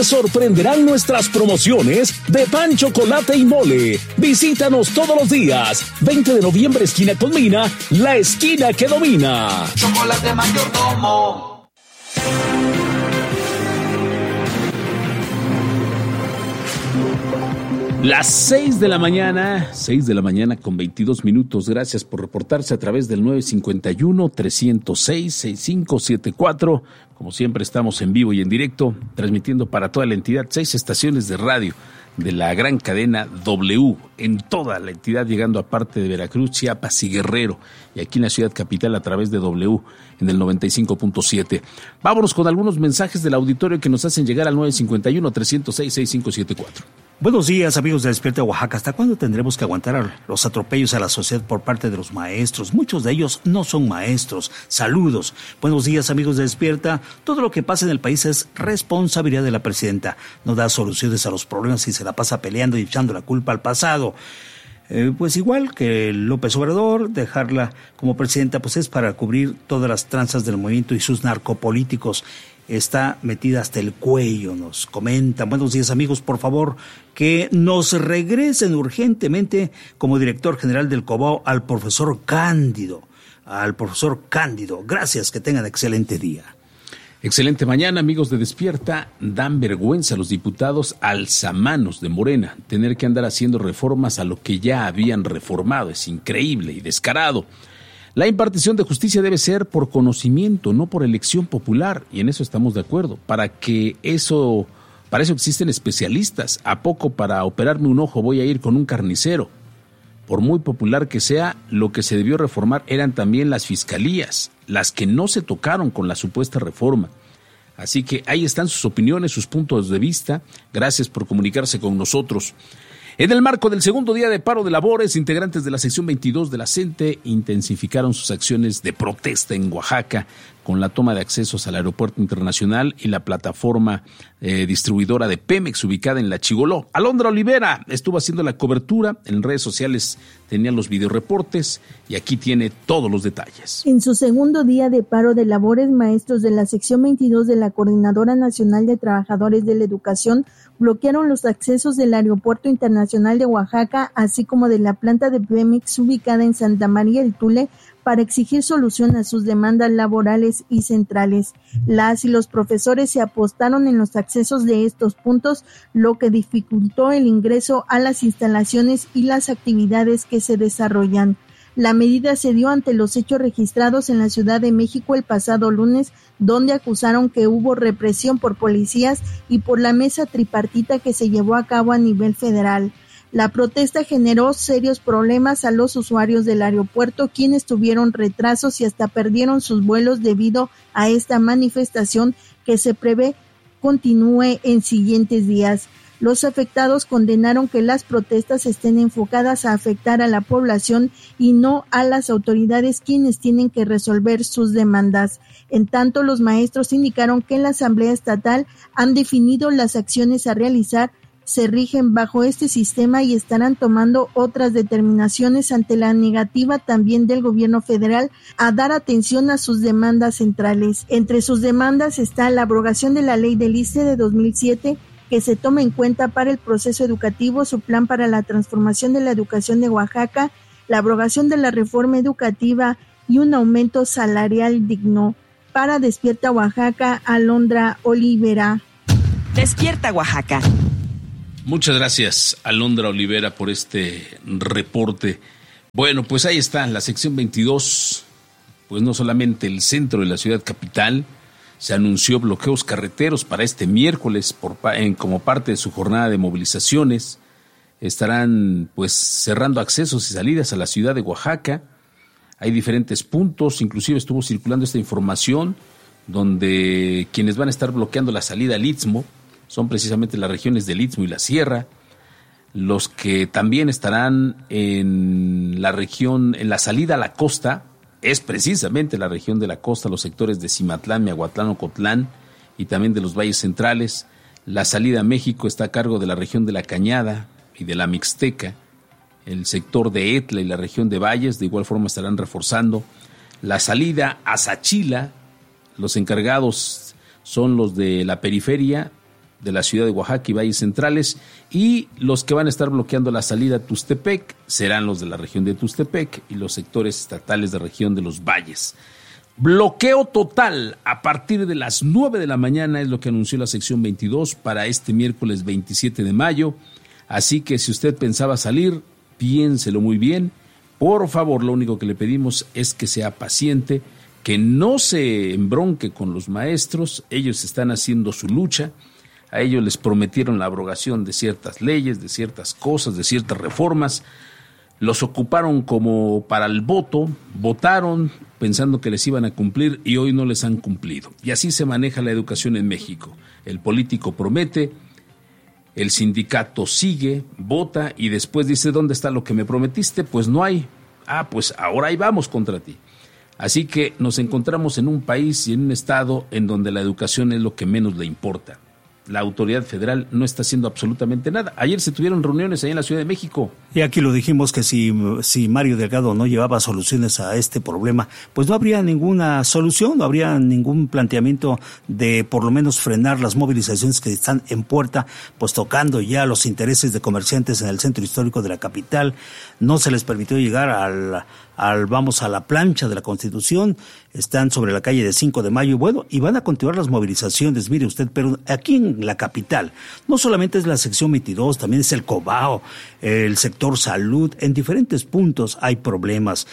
Te sorprenderán nuestras promociones de pan, chocolate y mole. Visítanos todos los días. 20 de noviembre, esquina Colmina, la esquina que domina. Chocolate Mayordomo. Las 6 de la mañana con 22 minutos. Gracias por reportarse a través del 951-306-6574. Como siempre, estamos en vivo y en directo, transmitiendo para toda la entidad 6 estaciones de radio de la gran cadena W en toda la entidad, llegando a parte de Veracruz, Chiapas y Guerrero, y aquí en la ciudad capital a través de W en el 95.7. Vámonos con algunos mensajes del auditorio que nos hacen llegar al 951-306-6574. Buenos días, amigos de Despierta Oaxaca. ¿Hasta cuándo tendremos que aguantar los atropellos a la sociedad por parte de los maestros? Muchos de ellos no son maestros. Saludos. Buenos días, amigos de Despierta. Todo lo que pasa en el país es responsabilidad de la presidenta. No da soluciones a los problemas y se la pasa peleando y echando la culpa al pasado. Pues igual que López Obrador, dejarla como presidenta pues es para cubrir todas las tranzas del movimiento y sus narcopolíticos. Está metida hasta el cuello, nos comentan. Buenos días, amigos, por favor, que nos regresen urgentemente como director general del COBAO al profesor Cándido. Gracias, que tengan excelente día. Excelente mañana, amigos de Despierta. Dan vergüenza a los diputados alzamanos de Morena tener que andar haciendo reformas a lo que ya habían reformado. Es increíble y descarado. La impartición de justicia debe ser por conocimiento, no por elección popular, y en eso estamos de acuerdo. Para eso existen especialistas. ¿A poco para operarme un ojo voy a ir con un carnicero? Por muy popular que sea, lo que se debió reformar eran también las fiscalías, las que no se tocaron con la supuesta reforma. Así que ahí están sus opiniones, sus puntos de vista. Gracias por comunicarse con nosotros. En el marco del segundo día de paro de labores, integrantes de la sección 22 de la CENTE intensificaron sus acciones de protesta en Oaxaca con la toma de accesos al aeropuerto internacional y la plataforma distribuidora de Pemex ubicada en La Chigoló. Alondra Olivera estuvo haciendo la cobertura, en redes sociales tenían los videoreportes y aquí tiene todos los detalles. En su segundo día de paro de labores, maestros de la sección 22 de la Coordinadora Nacional de Trabajadores de la Educación bloquearon los accesos del Aeropuerto Internacional de Oaxaca, así como de la planta de Pemex ubicada en Santa María el Tule, para exigir solución a sus demandas laborales y centrales. Las y los profesores se apostaron en los accesos de estos puntos, lo que dificultó el ingreso a las instalaciones y las actividades que se desarrollan. La medida se dio ante los hechos registrados en la Ciudad de México el pasado lunes, donde acusaron que hubo represión por policías y por la mesa tripartita que se llevó a cabo a nivel federal. La protesta generó serios problemas a los usuarios del aeropuerto, quienes tuvieron retrasos y hasta perdieron sus vuelos debido a esta manifestación que se prevé continúe en siguientes días. Los afectados condenaron que las protestas estén enfocadas a afectar a la población y no a las autoridades, quienes tienen que resolver sus demandas. En tanto, los maestros indicaron que en la Asamblea Estatal han definido las acciones a realizar, se rigen bajo este sistema y estarán tomando otras determinaciones ante la negativa también del gobierno federal a dar atención a sus demandas centrales. Entre sus demandas está la abrogación de la ley del ISSSTE de 2007, que se tome en cuenta para el proceso educativo, su plan para la transformación de la educación de Oaxaca, la abrogación de la reforma educativa y un aumento salarial digno. Para Despierta Oaxaca, Alondra Olivera. Despierta Oaxaca. Muchas gracias, Alondra Olivera, por este reporte. Bueno, pues ahí está, la sección 22, pues no solamente el centro de la ciudad capital, se anunció bloqueos carreteros para este miércoles como parte de su jornada de movilizaciones. Estarán pues cerrando accesos y salidas a la ciudad de Oaxaca. Hay diferentes puntos, inclusive estuvo circulando esta información donde quienes van a estar bloqueando la salida al Istmo son precisamente las regiones del Istmo y la Sierra. Los que también estarán en la región, en la salida a la costa, es precisamente la región de la costa, los sectores de Cimatlán, Miahuatlán, Ocotlán y también de los valles centrales. La salida a México está a cargo de la región de la Cañada y de la Mixteca. El sector de Etla y la región de Valles de igual forma estarán reforzando. La salida a Sachila, los encargados son los de la periferia de la ciudad de Oaxaca y valles centrales, y los que van a estar bloqueando la salida a Tuxtepec serán los de la región de Tuxtepec y los sectores estatales de región de los valles. Bloqueo total a partir de las 9 de la mañana es lo que anunció la sección 22 para este miércoles 27 de mayo. Así que si usted pensaba salir, piénselo muy bien. Por favor, lo único que le pedimos es que sea paciente, que no se embronque con los maestros. Ellos están haciendo su lucha. A ellos les prometieron la abrogación de ciertas leyes, de ciertas cosas, de ciertas reformas. Los ocuparon como para el voto, votaron pensando que les iban a cumplir y hoy no les han cumplido. Y así se maneja la educación en México. El político promete, el sindicato sigue, vota y después dice, ¿dónde está lo que me prometiste? Pues no hay. Pues ahora ahí vamos contra ti. Así que nos encontramos en un país y en un estado en donde la educación es lo que menos le importa. La autoridad federal no está haciendo absolutamente nada. Ayer se tuvieron reuniones ahí en la Ciudad de México. Y aquí lo dijimos que si Mario Delgado no llevaba soluciones a este problema, pues no habría ninguna solución, no habría ningún planteamiento de por lo menos frenar las movilizaciones que están en puerta, pues tocando ya los intereses de comerciantes en el centro histórico de la capital. No se les permitió llegar a la plancha de la Constitución, están sobre la calle de 5 de Mayo, bueno, y van a continuar las movilizaciones, mire usted, pero aquí en la capital, no solamente es la sección 22, también es el Cobao, el sector salud, en diferentes puntos hay problemas.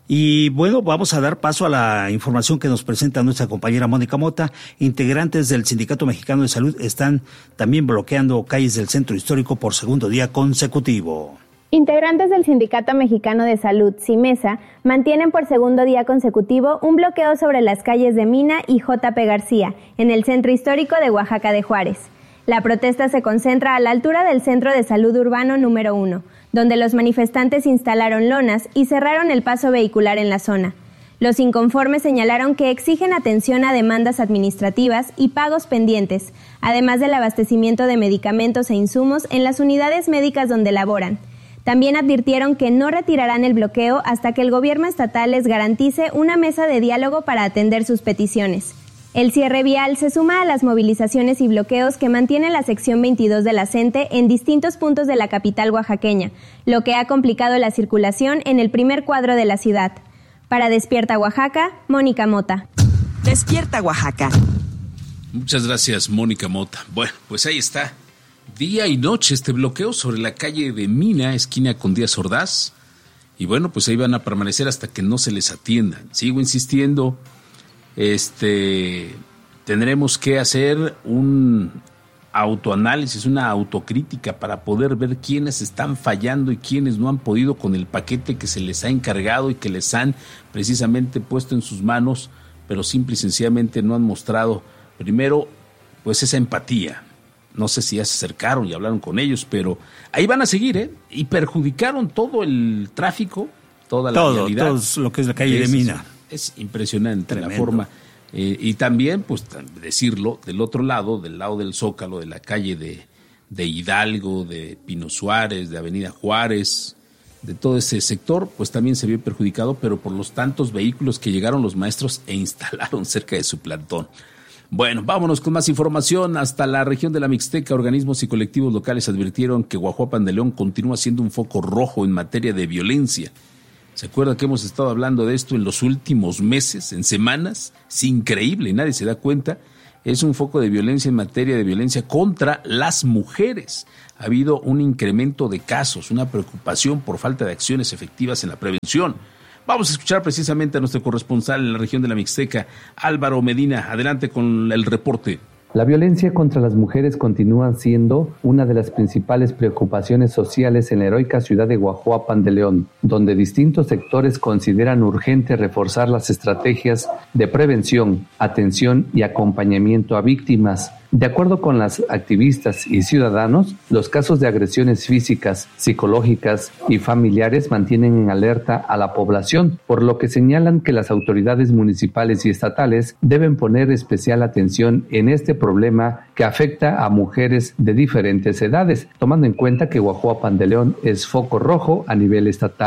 Y bueno, vamos a dar paso a la información que nos presenta nuestra compañera Mónica Mota. Integrantes del Sindicato Mexicano de Salud están también bloqueando calles del centro histórico por segundo día consecutivo. Integrantes del Sindicato Mexicano de Salud, SIMESA, mantienen por segundo día consecutivo un bloqueo sobre las calles de Mina y J.P. García, en el centro histórico de Oaxaca de Juárez. La protesta se concentra a la altura del Centro de Salud Urbano número 1, donde los manifestantes instalaron lonas y cerraron el paso vehicular en la zona. Los inconformes señalaron que exigen atención a demandas administrativas y pagos pendientes, además del abastecimiento de medicamentos e insumos en las unidades médicas donde laboran. También advirtieron que no retirarán el bloqueo hasta que el gobierno estatal les garantice una mesa de diálogo para atender sus peticiones. El cierre vial se suma a las movilizaciones y bloqueos que mantiene la sección 22 de la CENTE en distintos puntos de la capital oaxaqueña, lo que ha complicado la circulación en el primer cuadro de la ciudad. Para Despierta Oaxaca, Mónica Mota. Despierta Oaxaca. Muchas gracias, Mónica Mota. Bueno, pues ahí está. Día y noche este bloqueo sobre la calle de Mina, esquina con Díaz Ordaz. Y bueno, pues ahí van a permanecer hasta que no se les atiendan. Sigo insistiendo, tendremos que hacer un autoanálisis, una autocrítica para poder ver quiénes están fallando y quiénes no han podido con el paquete que se les ha encargado y que les han precisamente puesto en sus manos, pero simple y sencillamente no han mostrado, primero, pues esa empatía. No sé si ya se acercaron y hablaron con ellos, pero ahí van a seguir, y perjudicaron todo el tráfico, toda la vialidad. Todo lo que es la calle de Mina. Es impresionante. Tremendo. La forma. Y también, pues, decirlo, del otro lado, del lado del Zócalo, de la calle de Hidalgo, de Pino Suárez, de Avenida Juárez, de todo ese sector, pues también se vio perjudicado, pero por los tantos vehículos que llegaron los maestros e instalaron cerca de su plantón. Bueno, vámonos con más información. Hasta la región de la Mixteca, organismos y colectivos locales advirtieron que Guajuapan de León continúa siendo un foco rojo en materia de violencia. ¿Se acuerda que hemos estado hablando de esto en los últimos meses, en semanas? Es increíble, nadie se da cuenta. Es un foco de violencia en materia de violencia contra las mujeres. Ha habido un incremento de casos, una preocupación por falta de acciones efectivas en la prevención. Vamos a escuchar precisamente a nuestro corresponsal en la región de la Mixteca, Álvaro Medina. Adelante con el reporte. La violencia contra las mujeres continúa siendo una de las principales preocupaciones sociales en la heroica ciudad de Guajuapan de León, donde distintos sectores consideran urgente reforzar las estrategias de prevención, atención y acompañamiento a víctimas. De acuerdo con las activistas y ciudadanos, los casos de agresiones físicas, psicológicas y familiares mantienen en alerta a la población, por lo que señalan que las autoridades municipales y estatales deben poner especial atención en este problema que afecta a mujeres de diferentes edades, tomando en cuenta que Guajuapan de León es foco rojo a nivel estatal.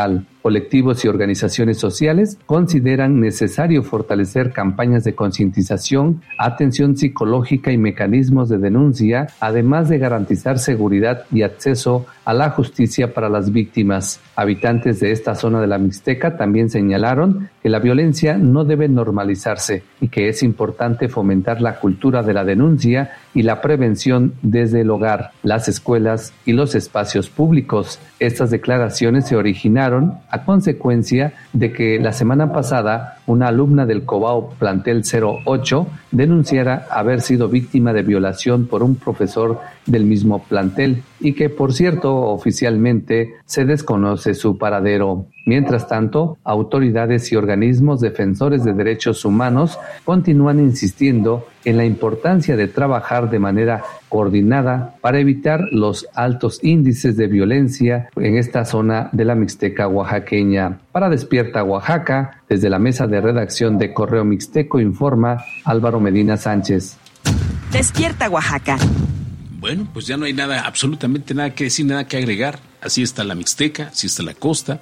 colectivos y organizaciones sociales consideran necesario fortalecer campañas de concientización, atención psicológica y mecanismos de denuncia, además de garantizar seguridad y acceso a la justicia para las víctimas. Habitantes de esta zona de la Mixteca también señalaron que la violencia no debe normalizarse y que es importante fomentar la cultura de la denuncia y la prevención desde el hogar, las escuelas y los espacios públicos. Estas declaraciones se originaron a consecuencia de que la semana pasada una alumna del Cobao Plantel 08 denunciara haber sido víctima de violación por un profesor del mismo plantel y que, por cierto, oficialmente se desconoce su paradero. Mientras tanto, autoridades y organismos defensores de derechos humanos continúan insistiendo en la importancia de trabajar de manera coordinada para evitar los altos índices de violencia en esta zona de la Mixteca oaxaqueña. Para Despierta Oaxaca, desde la mesa de redacción de Correo Mixteco, informa Álvaro Medina Sánchez. Despierta Oaxaca. Bueno, pues ya no hay nada, absolutamente nada que decir, nada que agregar. Así está la Mixteca, así está la costa.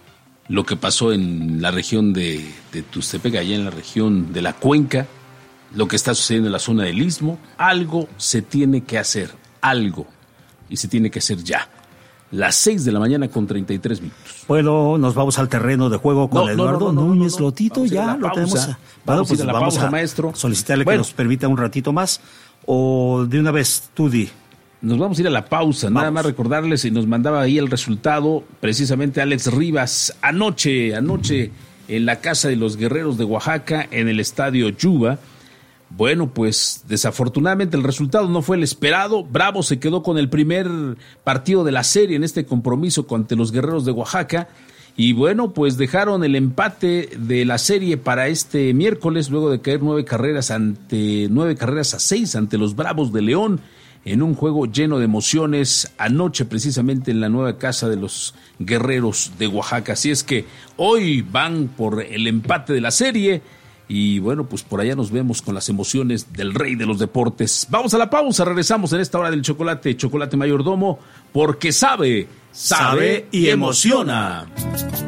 Lo que pasó en la región de Tuxtepec, allá en la región de la Cuenca, lo que está sucediendo en la zona del Istmo, algo se tiene que hacer, algo, y se tiene que hacer ya. Las 6 de la mañana con 33 minutos. Bueno, nos vamos al terreno de juego con Eduardo Núñez Lotito, ya lo tenemos. Vamos a la pausa, maestro. Solicitarle que nos permita un ratito más, o de una vez, Tudi. Nos vamos a ir a la pausa, nada más recordarles, y nos mandaba ahí el resultado, precisamente Alex Rivas, anoche en la Casa de los Guerreros de Oaxaca, en el Estadio Yuba. Bueno, pues desafortunadamente el resultado no fue el esperado. Bravo se quedó con el primer partido de la serie en este compromiso ante los Guerreros de Oaxaca. Y bueno, pues dejaron el empate de la serie para este miércoles, luego de caer 9 carreras a 6 ante los Bravos de León, en un juego lleno de emociones anoche precisamente en la nueva Casa de los Guerreros de Oaxaca. Así es que hoy van por el empate de la serie y bueno, pues por allá nos vemos con las emociones del rey de los deportes. Vamos a la pausa, regresamos en esta hora del Chocolate Mayordomo, porque sabe y emociona.